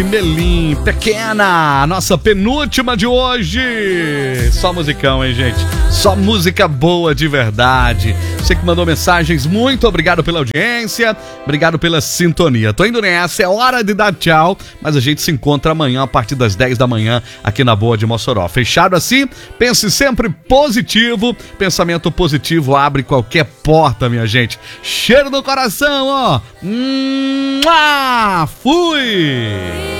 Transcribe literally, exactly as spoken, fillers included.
Melim, pequena, nossa penúltima de hoje. Só musicão, hein, gente? Só música boa de verdade. Você que mandou mensagens, muito obrigado pela audiência, obrigado pela sintonia. Tô indo nessa, é hora de dar tchau, mas a gente se encontra amanhã a partir das dez da manhã aqui na Boa de Mossoró. Fechado assim? Pense sempre positivo, pensamento positivo abre qualquer porta, minha gente. Cheiro no coração, ó. Mua! Fui!